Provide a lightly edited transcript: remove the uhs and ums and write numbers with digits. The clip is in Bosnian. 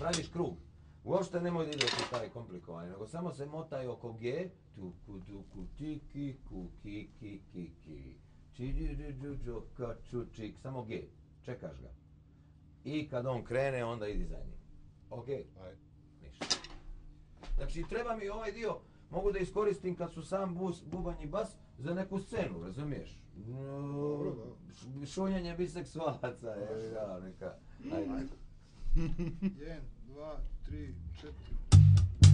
radiš krug. Uopšte nemoj da ideš u taj komplikovanje, nego samo se motaj oko G, tuku, tuku, tiki, kuki, ki, ki, ki, čiđiđuđu, kaču, čik, samo G, čekaš ga. I kad on krene, onda idi za njim. Ok? Ajde. Ništa. Znači, treba mi ovaj dio, mogu da iskoristim kad su sam bubanj i bas za neku scenu, razumiješ? Dobro, da. Šunjenje biseksualaca, neka. Ajde. 1, 2, 3, 4,